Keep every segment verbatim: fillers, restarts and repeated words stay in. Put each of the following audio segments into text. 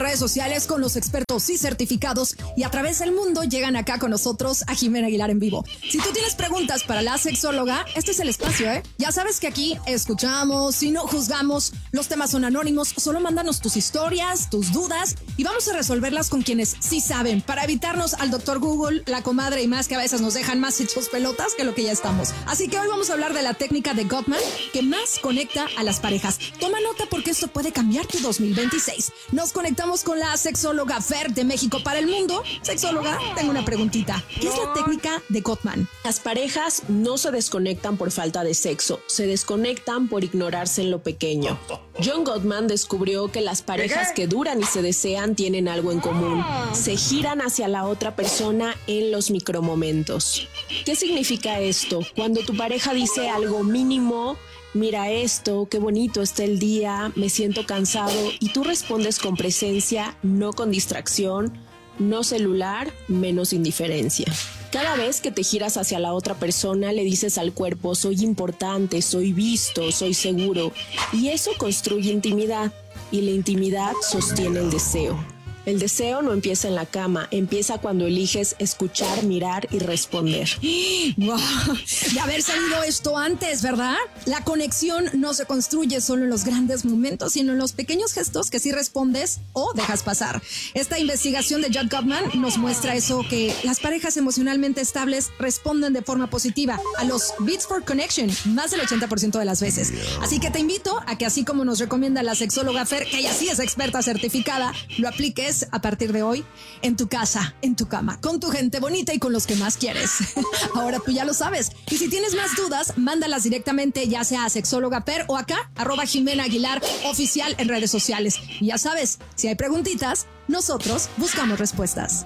redes sociales con los expertos y certificados y a través del mundo llegan acá con nosotros a Jimena Aguilar en vivo. Si tú tienes preguntas para la sexóloga, este es el espacio, ¿eh? Ya sabes que aquí escuchamos y no juzgamos, los temas son anónimos, solo mándanos tus historias, tus dudas y vamos a resolverlas con quienes sí saben, para evitarnos al doctor Google, la comadre y más que a veces nos dejan más hechos pelotas que lo que ya estamos. Así que hoy vamos a hablar de la técnica de Gottman que más conecta a las parejas. Toma nota porque esto puede cambiar tu dos mil veintiséis. Nos conectamos con la sexóloga Fer de México para el mundo. Sexóloga, tengo una preguntita. ¿Qué es la técnica de Gottman? Las parejas no se desconectan por falta de sexo, se desconectan por ignorarse en lo pequeño. John Gottman descubrió que las parejas que duran y se desean tienen algo en común. Se giran hacia la otra persona en los micromomentos. ¿Qué significa esto? Cuando tu pareja dice algo mínimo, mira esto, qué bonito está el día, me siento cansado, y tú respondes con presencia, no con distracción, no celular, menos indiferencia. Cada vez que te giras hacia la otra persona, le dices al cuerpo, soy importante, soy visto, soy seguro. Y eso construye intimidad, y la intimidad sostiene el deseo. El deseo no empieza en la cama, empieza cuando eliges escuchar, mirar y responder. ¡Wow! De haber sabido esto antes, ¿verdad? La conexión no se construye solo en los grandes momentos, sino en los pequeños gestos que sí respondes o dejas pasar. Esta investigación de John Gottman nos muestra eso, que las parejas emocionalmente estables responden de forma positiva a los beats for connection más del ochenta por ciento de las veces. Así que te invito a que, así como nos recomienda la sexóloga Fer, que ella sí es experta certificada, lo apliques a partir de hoy en tu casa, en tu cama, con tu gente bonita y con los que más quieres. Ahora tú ya lo sabes. Y si tienes más dudas, mándalas directamente ya sea a sexóloga Per o acá, arroba Jimena Aguilar oficial en redes sociales. Y ya sabes, si hay preguntitas, nosotros buscamos respuestas.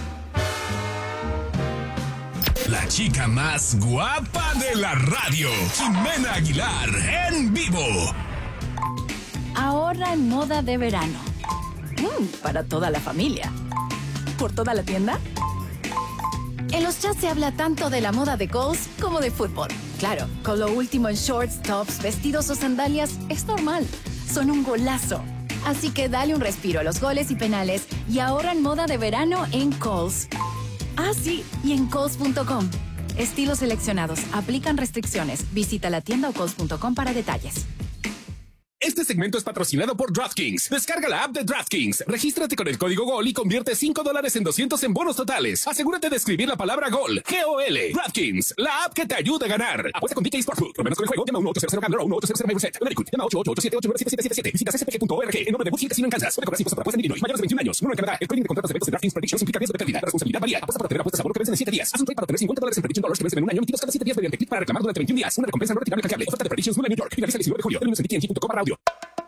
La chica más guapa de la radio, Jimena Aguilar en vivo. Ahorra en moda de verano. Mm, para toda la familia. ¿Por toda la tienda? En los chats se habla tanto de la moda de Kohl's como de fútbol. Claro, con lo último en shorts, tops, vestidos o sandalias es normal. Son un golazo. Así que dale un respiro a los goles y penales y ahorra en moda de verano en Kohl's. Ah, sí, y en Kohl's punto com. Estilos seleccionados. Aplican restricciones. Visita la tienda o Kohl's punto com para detalles. Este segmento es patrocinado por DraftKings. Descarga la app de DraftKings, regístrate con el código GOL y convierte cinco dólares en doscientos en bonos totales. Asegúrate de escribir la palabra GOL, G O L. DraftKings, la app que te ayuda a ganar. Apuesta con D K Sportsbook. Por menos con el juego, llama uno ocho cero cero Gambler o uno ocho cero cero Set. Llama ocho ocho ocho siete ocho nueve siete siete siete. Visita c s p g punto org. En nombre de Booking Casino en Kansas. Puede cobrar impuestos por apuesta en Illinois. Mayores de veintiún años. Número en Canadá. El trading de contratos de eventos de DraftKings Predictions implica riesgo de pérdida. La responsabilidad varía. Apuesta para obtener apuestas a favor que vencen en siete días. Haz un trade para obtener cincuenta dólares en Prediction Dollars que vencen en un año, emitidos cada siete días mediante clic para reclamar durante veintiún días. Una recompensa no retirable canjeable. Oferta de Predictions nueve en New York. Finaliza el diecinueve de julio. Términos en D K punto com para audio.